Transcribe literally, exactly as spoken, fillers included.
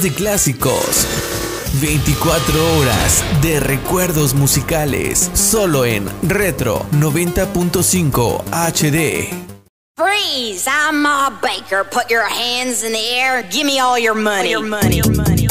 De clásicos. veinticuatro horas de recuerdos musicales. Solo en Retro noventa punto cinco H D. Freeze! I'm Ma Baker. Put your hands in the air. Give me all your money. All your money. Your money.